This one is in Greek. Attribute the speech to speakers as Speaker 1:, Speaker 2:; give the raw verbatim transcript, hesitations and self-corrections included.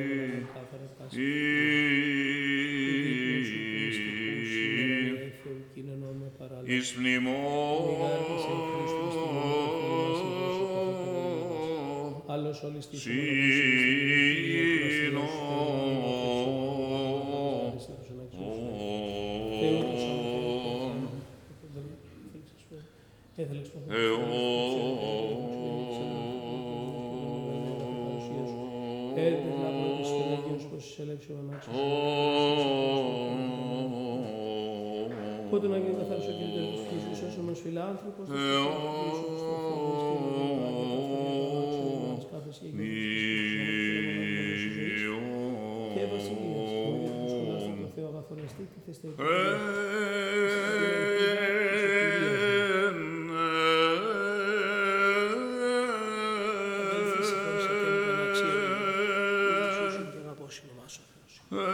Speaker 1: εις μνημόνι
Speaker 2: Πότε να γίνει καθαρός ο Κύριος της φύσης, όσο μας φιλάνθρωπος, θα και βασιλείας, ο Κύριος σχολάς του Θεού αγαθονιστή, τη θεστή.